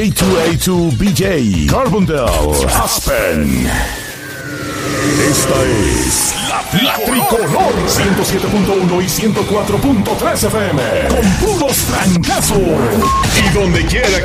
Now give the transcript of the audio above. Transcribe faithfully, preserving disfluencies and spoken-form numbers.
A dos A dos B J, Carbondale, Aspen. Esta es la, la Tricolor ciento siete punto uno y ciento cuatro punto tres F M. Con puros trancazos. Y donde quiera